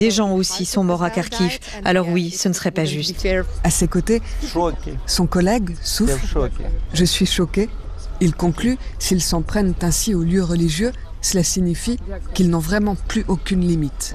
Des gens aussi sont morts à Kharkiv, alors oui, ce ne serait pas juste. À ses côtés, son collègue souffle. Je suis choqué. Il conclut, s'ils s'en prennent ainsi aux lieux religieux, cela signifie qu'ils n'ont vraiment plus aucune limite.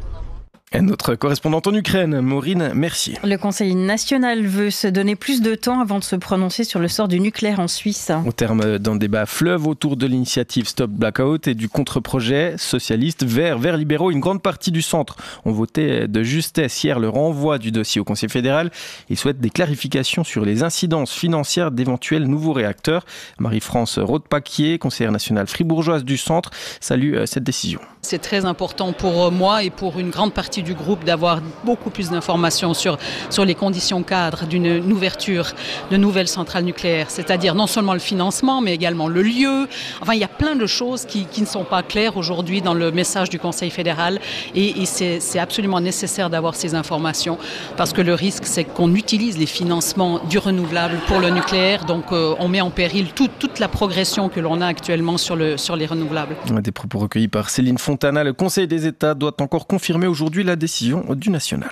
Et notre correspondante en Ukraine, Maureen Mercier. Le Conseil national veut se donner plus de temps avant de se prononcer sur le sort du nucléaire en Suisse. Au terme d'un débat fleuve autour de l'initiative Stop Blackout et du contre-projet socialiste Verts libéraux, une grande partie du centre ont voté de justesse hier le renvoi du dossier au Conseil fédéral. Ils souhaitent des clarifications sur les incidences financières d'éventuels nouveaux réacteurs. Marie-France Rode-Paquier, conseillère nationale fribourgeoise du centre, salue cette décision. C'est très important pour moi et pour une grande partie du groupe d'avoir beaucoup plus d'informations sur les conditions cadres d'une ouverture de nouvelles centrales nucléaires, c'est-à-dire non seulement le financement, mais également le lieu. Enfin, il y a plein de choses qui ne sont pas claires aujourd'hui dans le message du Conseil fédéral et c'est absolument nécessaire d'avoir ces informations parce que le risque, c'est qu'on utilise les financements du renouvelable pour le nucléaire, donc on met en péril toute la progression que l'on a actuellement sur les renouvelables. Des propos recueillis par Céline Fontana. Le Conseil des États doit encore confirmer aujourd'hui la décision du national.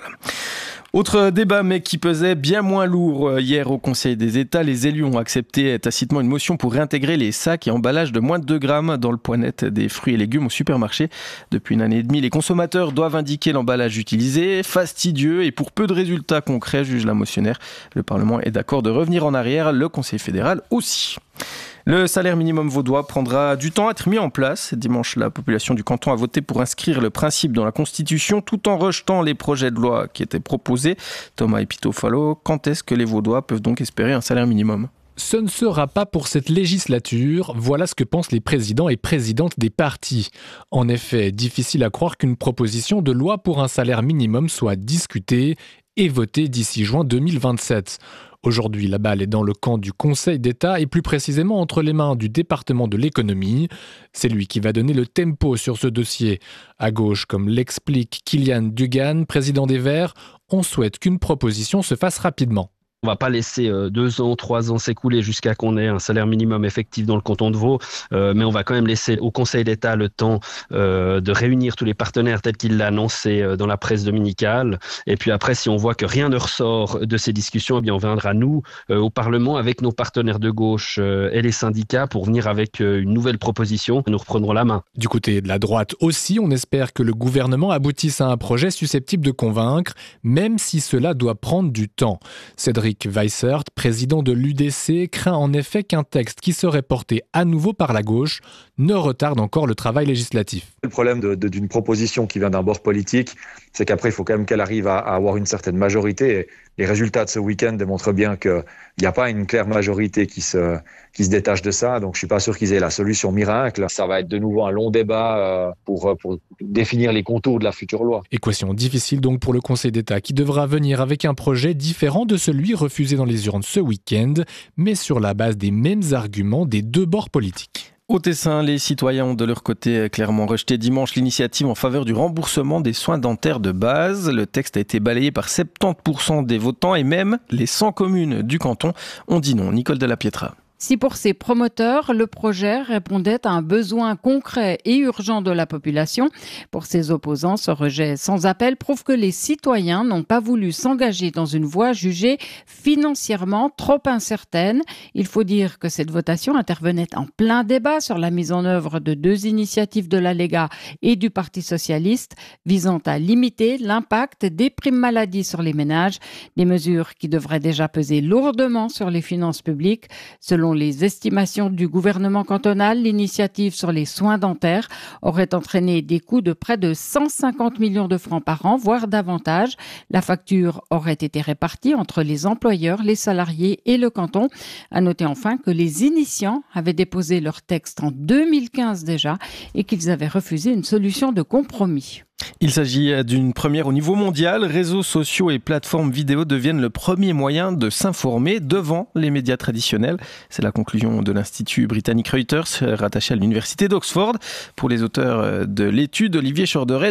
Autre débat, mais qui pesait bien moins lourd hier au Conseil des États. Les élus ont accepté tacitement une motion pour réintégrer les sacs et emballages de moins de 2 grammes dans le poids net des fruits et légumes au supermarché. Depuis une année et demie, les consommateurs doivent indiquer l'emballage utilisé. Fastidieux et pour peu de résultats concrets, juge la motionnaire. Le Parlement est d'accord de revenir en arrière, le Conseil fédéral aussi. Le salaire minimum vaudois prendra du temps à être mis en place. Dimanche, la population du canton a voté pour inscrire le principe dans la Constitution tout en rejetant les projets de loi qui étaient proposés. Thomas Epitofalo, quand est-ce que les Vaudois peuvent donc espérer un salaire minimum ? Ce ne sera pas pour cette législature, voilà ce que pensent les présidents et présidentes des partis. En effet, difficile à croire qu'une proposition de loi pour un salaire minimum soit discutée et votée d'ici juin 2027. Aujourd'hui, la balle est dans le camp du Conseil d'État et plus précisément entre les mains du département de l'économie. C'est lui qui va donner le tempo sur ce dossier. À gauche, comme l'explique Kilian Dugan, président des Verts, on souhaite qu'une proposition se fasse rapidement. On ne va pas laisser 2 ans, 3 ans s'écouler jusqu'à qu'on ait un salaire minimum effectif dans le canton de Vaud, mais on va quand même laisser au Conseil d'État le temps de réunir tous les partenaires tel qu'il l'a annoncé dans la presse dominicale. Et puis après, si on voit que rien ne ressort de ces discussions, eh bien on viendra nous au Parlement avec nos partenaires de gauche et les syndicats pour venir avec une nouvelle proposition. Nous reprendrons la main. Du côté de la droite aussi, on espère que le gouvernement aboutisse à un projet susceptible de convaincre, même si cela doit prendre du temps. Cédric Weissert, président de l'UDC, craint en effet qu'un texte qui serait porté à nouveau par la gauche ne retarde encore le travail législatif. Le problème d'une proposition qui vient d'un bord politique, c'est qu'après, il faut quand même qu'elle arrive à avoir une certaine majorité. Et les résultats de ce week-end démontrent bien qu'il n'y a pas une claire majorité qui se détache de ça. Donc, je ne suis pas sûr qu'ils aient la solution miracle. Ça va être de nouveau un long débat pour définir les contours de la future loi. Équation difficile donc pour le Conseil d'État qui devra venir avec un projet différent de celui refusé dans les urnes ce week-end, mais sur la base des mêmes arguments des deux bords politiques. Au Tessin, les citoyens ont de leur côté clairement rejeté dimanche l'initiative en faveur du remboursement des soins dentaires de base. Le texte a été balayé par 70% des votants et même les 100 communes du canton ont dit non. Nicole de la Pietra. Si pour ses promoteurs, le projet répondait à un besoin concret et urgent de la population, pour ses opposants, ce rejet sans appel prouve que les citoyens n'ont pas voulu s'engager dans une voie jugée financièrement trop incertaine. Il faut dire que cette votation intervenait en plein débat sur la mise en œuvre de 2 initiatives de la Lega et du Parti socialiste visant à limiter l'impact des primes maladie sur les ménages, des mesures qui devraient déjà peser lourdement sur les finances publiques. Selon les estimations du gouvernement cantonal, l'initiative sur les soins dentaires aurait entraîné des coûts de près de 150 millions de francs par an, voire davantage. La facture aurait été répartie entre les employeurs, les salariés et le canton. À noter enfin que les initiants avaient déposé leur texte en 2015 déjà et qu'ils avaient refusé une solution de compromis. Il s'agit d'une première au niveau mondial. Réseaux sociaux et plateformes vidéo deviennent le premier moyen de s'informer devant les médias traditionnels. C'est la conclusion de l'Institut britannique Reuters, rattaché à l'Université d'Oxford. Pour les auteurs de l'étude, Olivier Chorderet,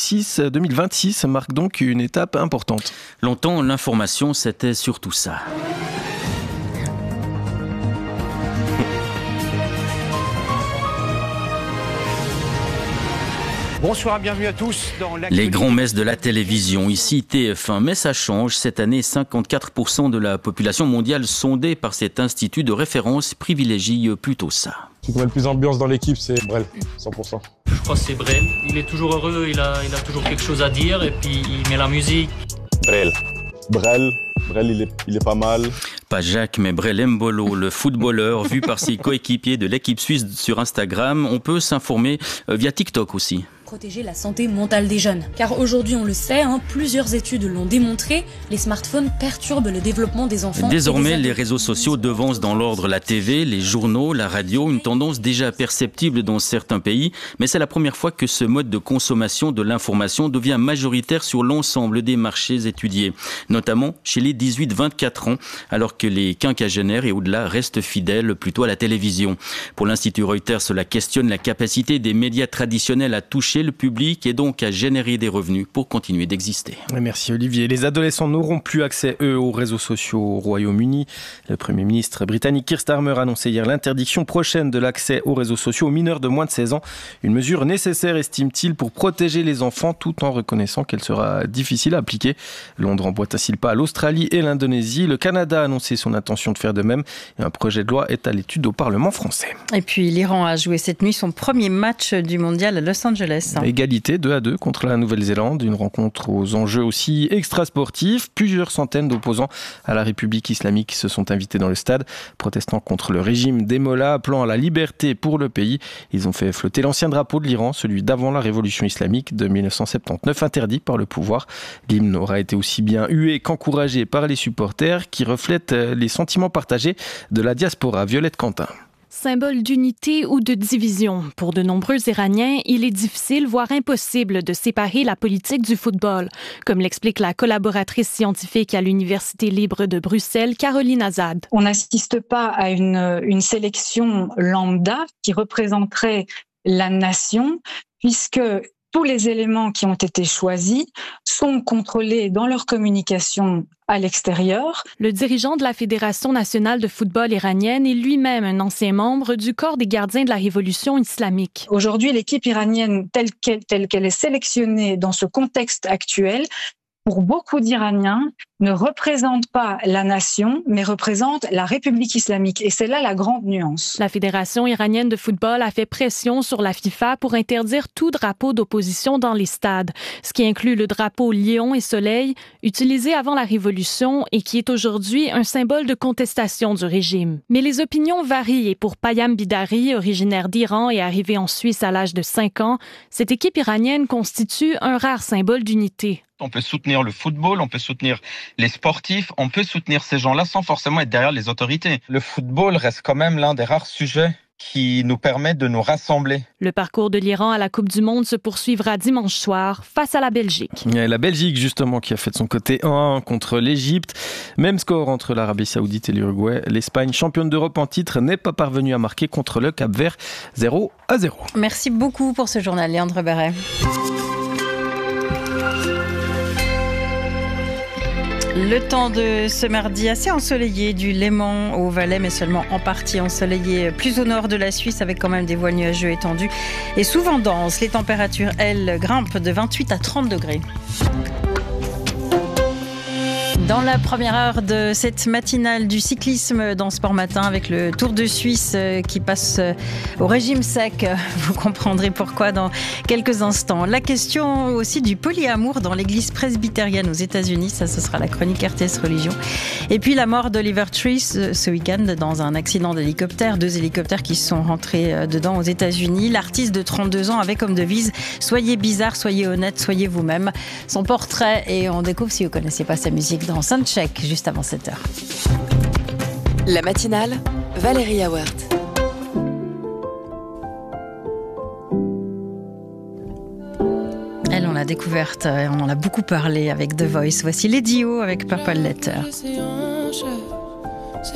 2026 marque donc une étape importante. Longtemps, l'information, c'était surtout ça. Bonsoir, bienvenue à tous dans Les grands-messes de la télévision, ici TF1. Mais ça change. Cette année, 54% de la population mondiale sondée par cet institut de référence privilégie plutôt ça. Ce qui met le plus d'ambiance dans l'équipe, c'est Brel, 100%. Je crois que c'est Brel. Il est toujours heureux, il a toujours quelque chose à dire et puis il met la musique. Brel, il est pas mal. Pas Jacques, mais Brel Mbolo, le footballeur vu par ses coéquipiers de l'équipe suisse sur Instagram. On peut s'informer via TikTok aussi. Protéger la santé mentale des jeunes. Car aujourd'hui, on le sait, plusieurs études l'ont démontré, les smartphones perturbent le développement des enfants. Désormais, les réseaux sociaux devancent dans l'ordre la TV, les journaux, la radio, une tendance déjà perceptible dans certains pays. Mais c'est la première fois que ce mode de consommation de l'information devient majoritaire sur l'ensemble des marchés étudiés, notamment chez les 18-24 ans, alors que les quinquagénaires et au-delà restent fidèles plutôt à la télévision. Pour l'Institut Reuters, cela questionne la capacité des médias traditionnels à toucher le public et donc à générer des revenus pour continuer d'exister. Merci Olivier. Les adolescents n'auront plus accès, eux, aux réseaux sociaux au Royaume-Uni. Le Premier ministre britannique Keir Starmer a annoncé hier l'interdiction prochaine de l'accès aux réseaux sociaux aux mineurs de moins de 16 ans. Une mesure nécessaire, estime-t-il, pour protéger les enfants tout en reconnaissant qu'elle sera difficile à appliquer. Londres emboîte-t-il pas à l'Australie et l'Indonésie. Le Canada a annoncé son intention de faire de même. Et un projet de loi est à l'étude au Parlement français. Et puis l'Iran a joué cette nuit son premier match du mondial à Los Angeles. Égalité 2-2 contre la Nouvelle-Zélande, une rencontre aux enjeux aussi extra-sportifs. Plusieurs centaines d'opposants à la République islamique se sont invités dans le stade, protestant contre le régime des mollahs, appelant à la liberté pour le pays. Ils ont fait flotter l'ancien drapeau de l'Iran, celui d'avant la révolution islamique de 1979, interdit par le pouvoir. L'hymne aura été aussi bien hué qu'encouragé par les supporters qui reflètent les sentiments partagés de la diaspora. Violette Quentin. Symbole d'unité ou de division. Pour de nombreux Iraniens, il est difficile, voire impossible, de séparer la politique du football, comme l'explique la collaboratrice scientifique à l'Université libre de Bruxelles, Caroline Azad. On n'assiste pas à une sélection lambda qui représenterait la nation, puisque tous les éléments qui ont été choisis sont contrôlés dans leur communication à l'extérieur. Le dirigeant de la Fédération nationale de football iranienne est lui-même un ancien membre du corps des gardiens de la révolution islamique. Aujourd'hui, l'équipe iranienne telle qu'elle est sélectionnée dans ce contexte actuel, pour beaucoup d'Iraniens, ne représente pas la nation, mais représente la République islamique. Et c'est là la grande nuance. La Fédération iranienne de football a fait pression sur la FIFA pour interdire tout drapeau d'opposition dans les stades, ce qui inclut le drapeau lion et soleil, utilisé avant la Révolution et qui est aujourd'hui un symbole de contestation du régime. Mais les opinions varient et pour Payam Bidari, originaire d'Iran et arrivé en Suisse à l'âge de 5 ans, cette équipe iranienne constitue un rare symbole d'unité. On peut soutenir le football, on peut soutenir les sportifs, on peut soutenir ces gens-là sans forcément être derrière les autorités. Le football reste quand même l'un des rares sujets qui nous permet de nous rassembler. Le parcours de l'Iran à la Coupe du Monde se poursuivra dimanche soir face à la Belgique. Et la Belgique, justement, qui a fait de son côté 1-1 contre l'Égypte. Même score entre l'Arabie Saoudite et l'Uruguay. L'Espagne, championne d'Europe en titre, n'est pas parvenue à marquer contre le Cap-Vert 0-0. Merci beaucoup pour ce journal, Léandre Barret. Le temps de ce mardi assez ensoleillé du Léman au Valais, mais seulement en partie ensoleillé plus au nord de la Suisse avec quand même des voiles nuageux étendus et souvent denses. Les températures, elles, grimpent de 28 à 30 degrés. Dans la première heure de cette matinale du cyclisme dans Sport Matin avec le Tour de Suisse qui passe au régime sec, vous comprendrez pourquoi dans quelques instants. La question aussi du polyamour dans l'église presbytérienne aux États-Unis, ça ce sera la chronique RTS Religion. Et puis la mort d'Oliver Twist ce week-end dans un accident d'hélicoptère, 2 hélicoptères qui se sont rentrés dedans aux États-Unis. L'artiste de 32 ans avait comme devise « Soyez bizarre, soyez honnête, soyez vous-même ». Son portrait, et on découvre si vous ne connaissez pas sa musique dans Soundcheck, juste avant 7h. La matinale, Valérie Awert. Elle, on l'a découverte, on en a beaucoup parlé avec The Voice. Voici Lady O avec Purple Letter.